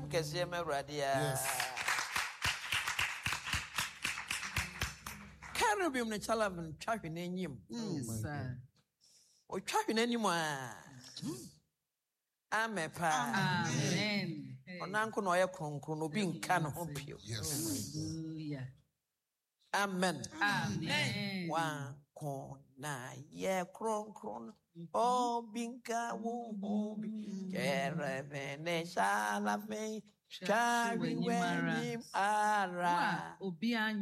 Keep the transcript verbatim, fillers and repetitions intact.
kese me radia. Yes. Caribbean ne chalaven twawe n'enyim. Yes, sir. O twawe n'enyim a. Amepa. Amen. Onanko no ye kronkron obi nka no ho pio. Yes. Hallelujah. Amen. Amen. Wa ko na ye kronkron obi nka wo obi kere vene shala ve chari wenim ara. Obi